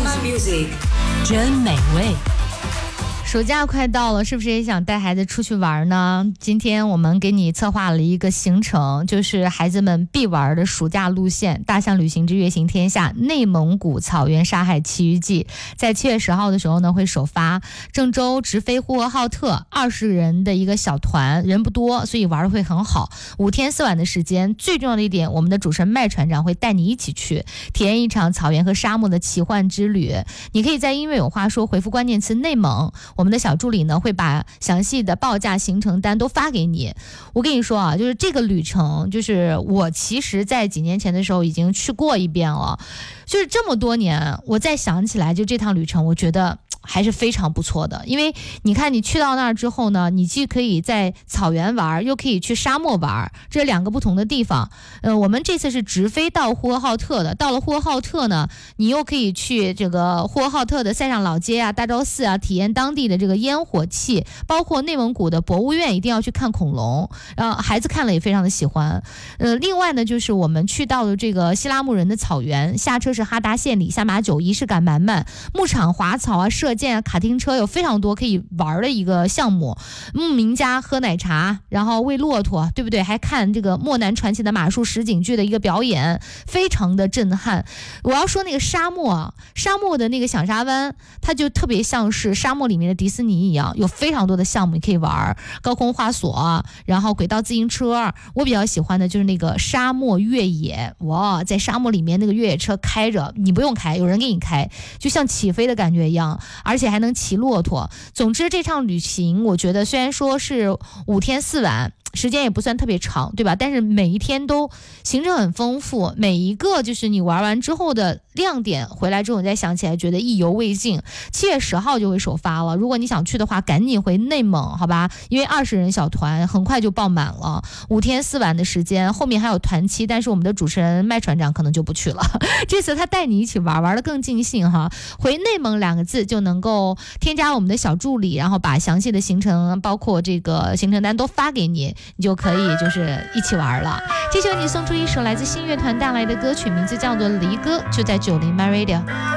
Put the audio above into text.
真美味。 暑假快到了，是不是也想带孩子出去玩呢？今天我们给你策划了一个行程，就是孩子们必玩的暑假路线——大象旅行之月行天下内蒙古草原沙海奇遇记。在7月10号的时候呢，会首发郑州直飞呼和浩特，20人的一个小团，人不多，所以玩的会很好。5天4晚的时间，最重要的一点，我们的主持人麦船长会带你一起去体验一场草原和沙漠的奇幻之旅。你可以在音乐有话说回复关键词内蒙，我们的小助理呢会把详细的报价行程单都发给你。我跟你说啊，就是这个旅程，就是我其实在几年前的时候已经去过一遍了，就是这么多年我再想起来，就这趟旅程我觉得还是非常不错的。因为你看你去到那儿之后呢，你既可以在草原玩，又可以去沙漠玩，这2个不同的地方。我们这次是直飞到呼和浩特的，到了呼和浩特呢，你又可以去这个呼和浩特的塞上老街啊、大昭寺啊，体验当地的这个烟火气，包括内蒙古的博物院，一定要去看恐龙，孩子看了也非常的喜欢。另外呢，就是我们去到了这个希拉木人的草原，下车是哈达县里下马酒，仪式感满满，牧场滑草啊、射箭啊、卡丁车，有非常多可以玩的一个项目。牧民家喝奶茶，然后喂骆驼，对不对？还看这个漠南传奇的马术实景剧的一个表演，非常的震撼。我要说那个沙漠的那个响沙湾，它就特别像是沙漠里面的迪士尼一样，有非常多的项目你可以玩，高空滑索，然后轨道自行车。我比较喜欢的就是那个沙漠越野，哇，在沙漠里面那个越野车开着，你不用开，有人给你开，就像起飞的感觉一样，而且还能骑骆驼。总之这场旅行我觉得虽然说是5天4晚，时间也不算特别长，对吧？但是每一天都行程很丰富，每一个就是你玩完之后的亮点，回来之后你再想起来觉得意犹未尽。7月10号就会首发了，如果你想去的话赶紧回内蒙，好吧？因为20人小团很快就爆满了，5天4晚的时间，后面还有团期，但是我们的主持人麦船长可能就不去了，这次他带你一起玩得更尽兴哈。回内蒙2个字就能够添加我们的小助理，然后把详细的行程包括这个行程单都发给你，你就可以就是一起玩了。这就为你送出一首来自新乐团带来的歌曲，名字叫做《离歌》，就在90 My Radio。